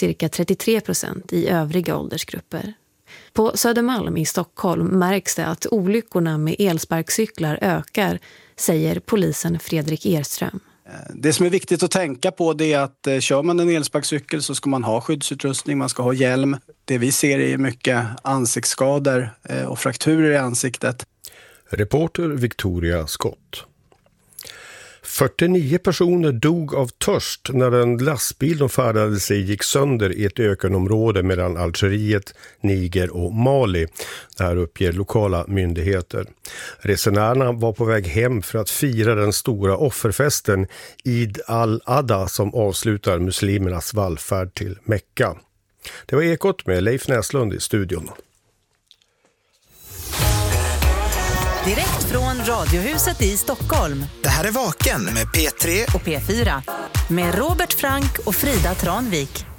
cirka 33% i övriga åldersgrupper. På Södermalm i Stockholm märks det att olyckorna med elsparkcyklar ökar, säger polisen Fredrik Erström. Det som är viktigt att tänka på det är att kör man en elsparkcykel så ska man ha skyddsutrustning, man ska ha hjälm. Det vi ser är mycket ansiktsskador och frakturer i ansiktet. Reporter Victoria Scott. 49 personer dog av törst när en lastbil de färdades i gick sönder i ett ökenområde mellan Algeriet, Niger och Mali. Det här uppger lokala myndigheter. Resenärerna var på väg hem för att fira den stora offerfesten Eid al-Adha som avslutar muslimernas vallfärd till Mekka. Det var Ekot med Leif Näslund i studion. Direkt från Radiohuset i Stockholm. Det här är Vaken med P3 och P4. Med Robert Frank och Frida Tranvik.